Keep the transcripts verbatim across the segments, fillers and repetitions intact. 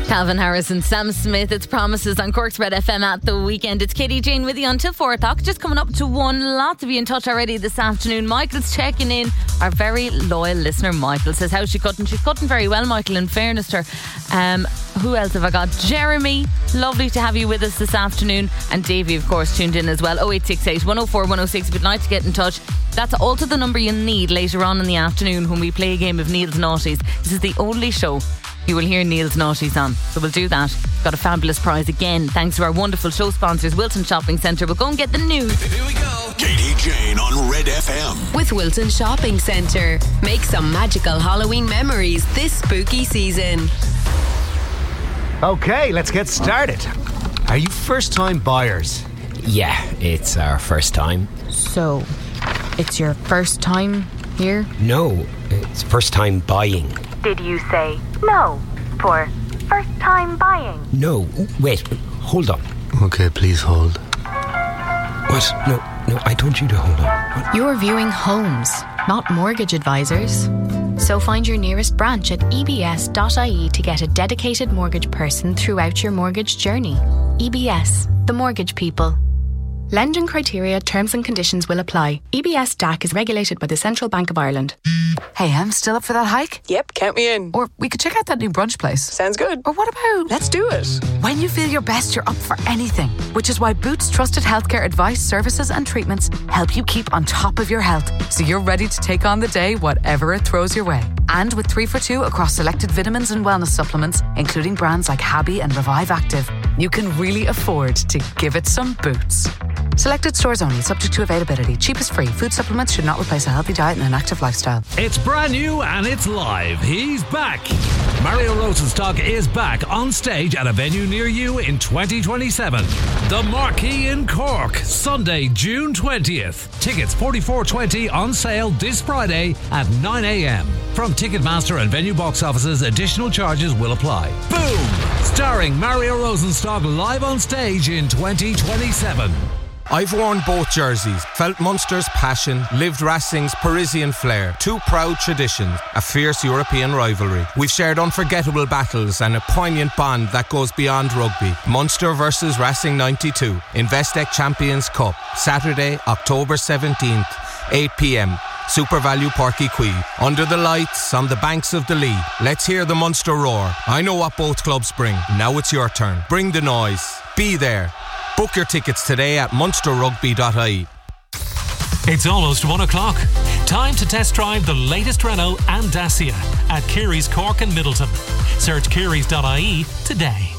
Calvin Harris and Sam Smith, it's Promises on Cork's Red F M at the weekend. It's Katie Jane with you until four o'clock. Just coming up to one. Lots of you in touch already this afternoon. Michael's checking in. Our very loyal listener Michael says how's she cutting. She's cutting very well, Michael, in fairness to her. Um, who else have I got? Jeremy, lovely to have you with us this afternoon. And Davey, of course, tuned in as well. oh eight six eight, one oh four, one oh six. If you'd like to get in touch, that's also the number you need later on in the afternoon when we play a game of Neil's Naughties. This is the only show you will hear Neil's Naughties on, so we'll do that. Got a fabulous prize again thanks to our wonderful show sponsors, Wilton Shopping Centre. We'll go and get the news. Here we go. Katie Jane on Red F M with Wilton Shopping Centre. Make some magical Halloween memories this spooky season. Okay, let's get started. Are you first time buyers? Yeah, it's our first time. So, it's your first time here? No, it's first time buying. Did you say no for first time buying? No, wait, hold on. Okay, please hold. What? No, no, I told you to hold on. What? You're viewing homes, not mortgage advisors. So find your nearest branch at e b s dot i e to get a dedicated mortgage person throughout your mortgage journey. E B S, the mortgage people. Lending criteria, terms and conditions will apply. E B S D A C is regulated by the Central Bank of Ireland. Hey, I'm still up for that hike? Yep, count me in. Or we could check out that new brunch place. Sounds good. Or what about... Let's do it. When you feel your best, you're up for anything. Which is why Boots trusted healthcare advice, services and treatments help you keep on top of your health. So you're ready to take on the day, whatever it throws your way. And with three for two across selected vitamins and wellness supplements, including brands like Habby and Revive Active, you can really afford to give it some Boots. Selected stores only, subject to availability. Cheapest free. Food supplements should not replace a healthy diet and an active lifestyle. It's brand new and it's live. He's back. Mario Rosenstock is back on stage at a venue near you in twenty twenty-seven. The Marquee in Cork, Sunday, June twentieth. Tickets forty-four twenty on sale this Friday at nine a.m. From Ticketmaster and venue box offices, additional charges will apply. Boom! Starring Mario Rosenstock live on stage in twenty twenty-seven. I've worn both jerseys, felt Munster's passion, lived Racing's Parisian flair, two proud traditions, a fierce European rivalry. We've shared unforgettable battles and a poignant bond that goes beyond rugby. Munster versus Racing ninety-two, Investec Champions Cup, Saturday, October seventeenth, eight p.m. Super Value Porky Quay. Under the lights, on the banks of the Lee. Let's hear the Munster roar. I know what both clubs bring. Now it's your turn. Bring the noise. Be there. Book your tickets today at munster rugby dot i e. It's almost one o'clock. Time to test drive the latest Renault and Dacia at Keary's Cork and Middleton. Search kearys dot i e today.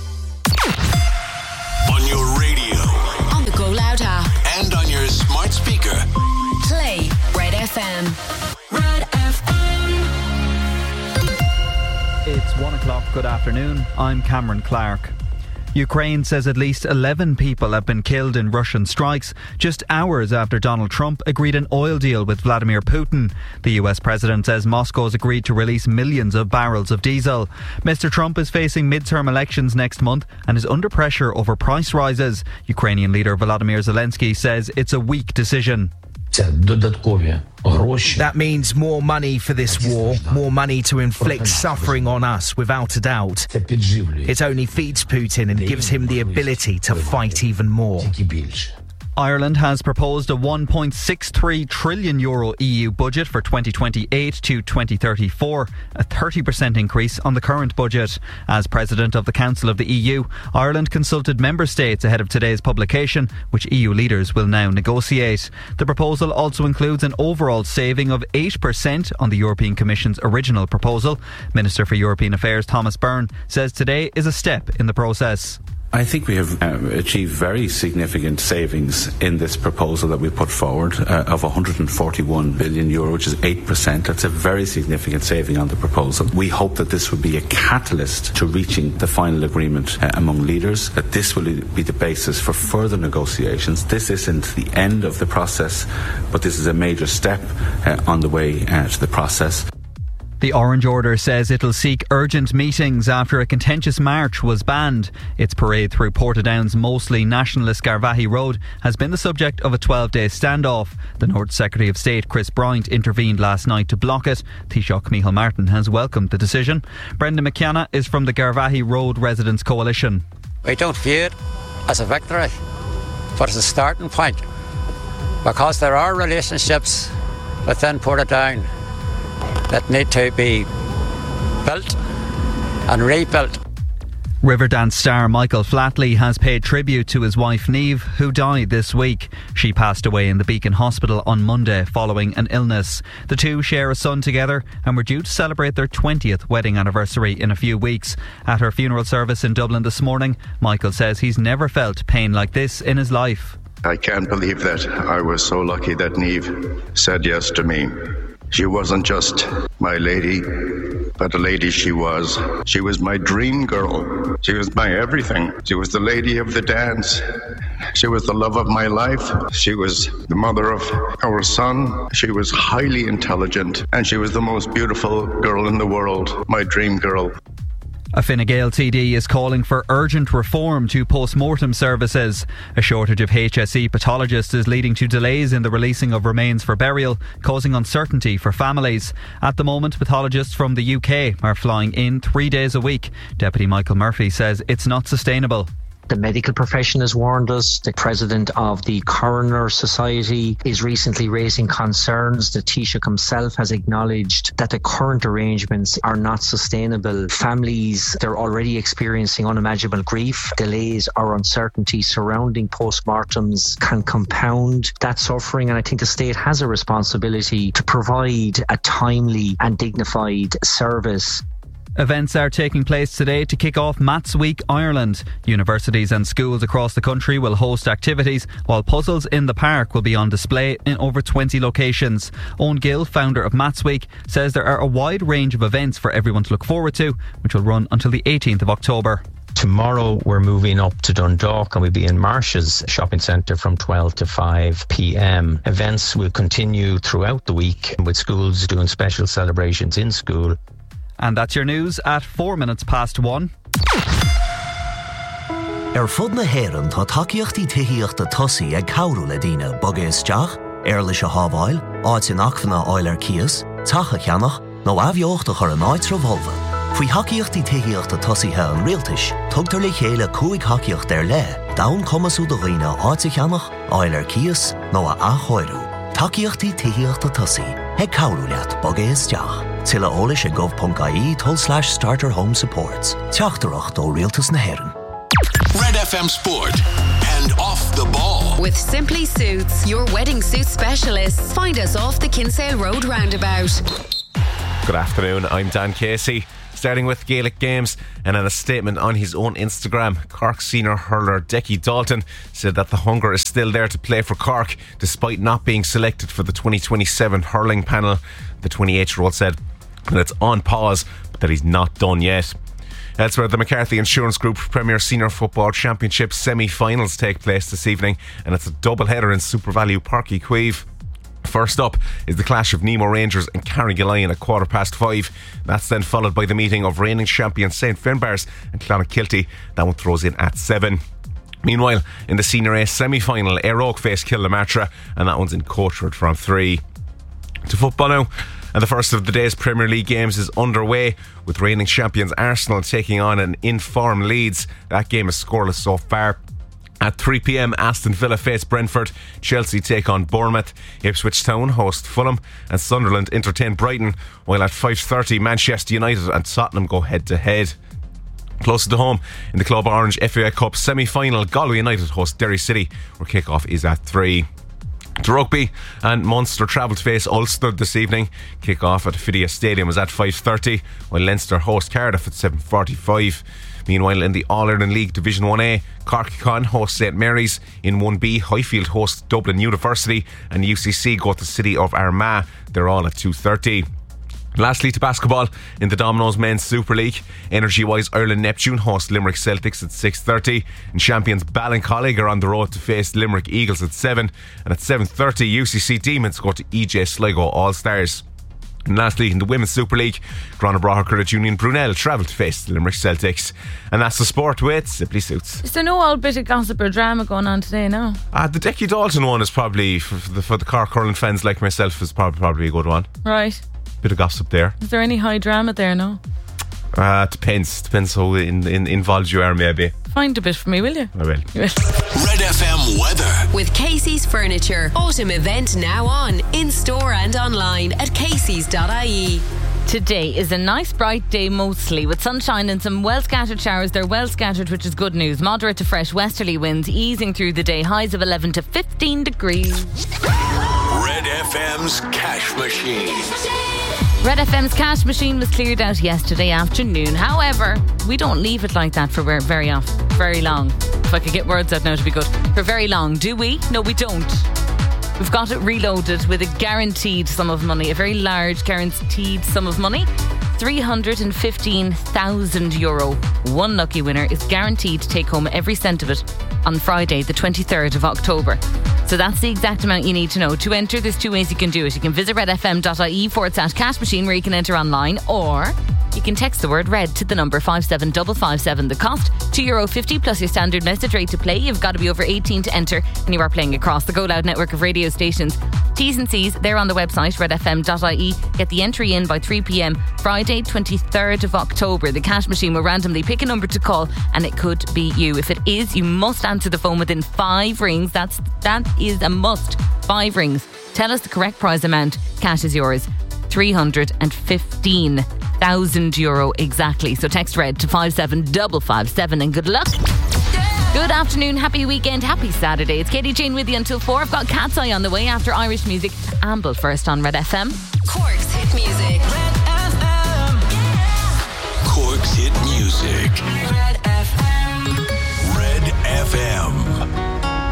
On your radio, on the Go Loud app, and on your smart speaker. Play Red F M. Red F M. It's one o'clock. Good afternoon. I'm Cameron Clark. Ukraine says at least eleven people have been killed in Russian strikes just hours after Donald Trump agreed an oil deal with Vladimir Putin. The U S president says Moscow's agreed to release millions of barrels of diesel. Mister Trump is facing midterm elections next month and is under pressure over price rises. Ukrainian leader Volodymyr Zelensky says it's a weak decision. That means more money for this war, more money to inflict suffering on us, without a doubt. It only feeds Putin and gives him the ability to fight even more. Ireland has proposed a one point six three trillion euro E U budget for twenty twenty-eight to twenty thirty-four, a thirty percent increase on the current budget. As President of the Council of the E U, Ireland consulted member states ahead of today's publication, which E U leaders will now negotiate. The proposal also includes an overall saving of eight percent on the European Commission's original proposal. Minister for European Affairs Thomas Byrne says today is a step in the process. I think we have uh, achieved very significant savings in this proposal that we put forward uh, of one hundred forty-one billion euro, which is eight percent. That's a very significant saving on the proposal. We hope that this will be a catalyst to reaching the final agreement uh, among leaders, that this will be the basis for further negotiations. This isn't the end of the process, but this is a major step uh, on the way uh, to the process. The Orange Order says it'll seek urgent meetings after a contentious march was banned. Its parade through Portadown's mostly nationalist Garvaghey Road has been the subject of a twelve-day standoff. The North Secretary of State Chris Bryant intervened last night to block it. Taoiseach Micheál Martin has welcomed the decision. Brenda McKenna is from the Garvaghey Road Residents Coalition. I don't view it as a victory, but as a starting point, because there are relationships within Portadown that need to be built and rebuilt. Riverdance star Michael Flatley has paid tribute to his wife Niamh, who died this week. She passed away in the Beacon Hospital on Monday following an illness. The two share a son together and were due to celebrate their twentieth wedding anniversary in a few weeks. At her funeral service in Dublin this morning, Michael says he's never felt pain like this in his life. I can't believe that I was so lucky that Niamh said yes to me. She wasn't just my lady, but a lady she was. She was my dream girl. She was my everything. She was the lady of the dance. She was the love of my life. She was the mother of our son. She was highly intelligent, and she was the most beautiful girl in the world, my dream girl. A Fine Gael T D is calling for urgent reform to post-mortem services. A shortage of H S E pathologists is leading to delays in the releasing of remains for burial, causing uncertainty for families. At the moment, pathologists from the U K are flying in three days a week. Deputy Michael Murphy says it's not sustainable. The medical profession has warned us. The president of the Coroner Society is recently raising concerns. The Taoiseach himself has acknowledged that the current arrangements are not sustainable. Families, they're already experiencing unimaginable grief. Delays or uncertainty surrounding postmortems can compound that suffering, and I think the state has a responsibility to provide a timely and dignified service. Events are taking place today to kick off Maths Week Ireland. Universities and schools across the country will host activities, while puzzles in the park will be on display in over twenty locations. Owen Gill, founder of Maths Week, says there are a wide range of events for everyone to look forward to, which will run until the eighteenth of October. Tomorrow we're moving up to Dundalk and we'll be in Marsh's shopping centre from twelve to five p.m. Events will continue throughout the week, with schools doing special celebrations in school. And that's your news at four minutes past one. Er fud na héireann tá takeíochtaí tithíochta tosaí ag cabhrú le daoine boga isteach, ar leis a hábháil, áit in achmhanna áil ar cias, tacha cheannach, nó abheochta chur an áit revolva. Faoi takeíochtaí tithíochta tosaithe an rialtais, tugtar le chéile cúig takeíocht ar le, dawn comasú do dhaoine áit a cheannach, áil ar cias, nó a achóirú. Takeíochtaí tithíochta tosaí, ag cabhrú leat boga isteach. Tilla ólis at gov.ie toll slash starter home supports. Teachtarach do Rialtas na Héireann. Red F M Sport and Off the Ball. With Simply Suits, your wedding suit specialists. Find us off the Kinsale Road roundabout. Good afternoon, I'm Dan Casey. Starting with Gaelic games, and in a statement on his own Instagram, Cork senior hurler Decky Dalton said that the hunger is still there to play for Cork despite not being selected for the twenty twenty-seven hurling panel. The twenty-eight-year-old said that it's on pause, but that he's not done yet. Elsewhere, the McCarthy Insurance Group Premier Senior Football Championship semi-finals take place this evening, and it's a double-header in Super Value Park Queeve. First up is the clash of Nemo Rangers and Carrigaline at quarter past five. That's then followed by the meeting of reigning champion Saint Finbars and Clonakilty. That one throws in at seven. Meanwhile, in the Senior A semi-final, Éire Óg face Kilnamartyra, and that one's in Courtshire from three. To football now, and the first of the day's Premier League games is underway, with reigning champions Arsenal taking on an in-form Leeds. That game is scoreless so far. At three p.m, Aston Villa face Brentford, Chelsea take on Bournemouth, Ipswich Town host Fulham, and Sunderland entertain Brighton, while at five thirty Manchester United and Tottenham go head to head. Closer to home, in the Club Orange F A I Cup semi-final, Galway United host Derry City, where kick-off is at three. To rugby, and Munster travel to face Ulster this evening. Kick-off at Fidia Stadium is at five thirty, while Leinster host Cardiff at seven forty-five. Meanwhile, in the All-Ireland League Division one A, Cork Con hosts St Mary's. In one B, Highfield hosts Dublin University, and U C C go to the city of Armagh. They're all at two thirty. Lastly, to basketball, in the Domino's Men's Super League, Energy-wise Ireland Neptune host Limerick Celtics at six thirty, and champions Ballincollig are on the road to face Limerick Eagles at seven, and at seven thirty U C C Demons go to E J Sligo All-Stars. And lastly, in the Women's Super League, Grana Braha Credit Union Brunel travel to face the Limerick Celtics. And that's the sport with Simply Suits. Is there no old bit of gossip or drama going on today, no? Uh, the Decky Dalton one is probably, for the, for the Cork hurling fans like myself, is probably, probably a good one. Right. Bit of gossip there. Is there any high drama there, no? Uh, depends. Depends how in, in, involved you are, maybe. Find a bit for me, will you? I will. You will. Red F M weather. With Casey's Furniture. Autumn event now on. In store and online at caseys dot I E. Today is a nice bright day mostly, with sunshine and some well scattered showers. They're well scattered, which is good news. Moderate to fresh westerly winds easing through the day. Highs of eleven to fifteen degrees. Red F M's cash machine. Red F M's cash machine was cleared out yesterday afternoon. However, we don't leave it like that for very off, very long. If I could get words out now, it'd be good. For very long, do we? No, we don't. We've got it reloaded with a guaranteed sum of money, a very large guaranteed sum of money. three hundred fifteen thousand euro. One lucky winner is guaranteed to take home every cent of it on Friday, the twenty-third of October. So that's the exact amount you need to know. To enter, there's two ways you can do it. You can visit redfm.ie forward slash cash machine, where you can enter online, or you can text the word red to the number five seven five five seven. The cost, two euro fifty plus your standard message rate to play. You've got to be over eighteen to enter, and you are playing across the Go Loud network of radio stations. T's and C's, they're on the website, redfm dot I E. Get the entry in by three p.m. Friday, twenty-third of October. The cash machine will randomly pick a number to call, and it could be you. If it is, you must answer the phone within five rings. That's That is a must. Five rings. Tell us the correct prize amount. Cash is yours. three hundred fifteen thousand euro exactly. So text red to five seven five five seven and good luck. Good afternoon, happy weekend, happy Saturday. It's Katie Jane with you until four. I've got Cat's Eye on the way after Irish music. Amble first on Red F M. Cork's hit music. Red F M. Cork's hit music. Red F M. Red F M.